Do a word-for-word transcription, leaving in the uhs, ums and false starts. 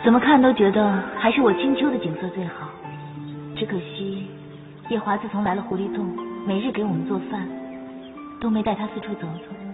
怎么看都觉得还是我青丘的景色最好。只可惜，叶华自从来了狐狸洞，每日给我们做饭，都没带他四处走走。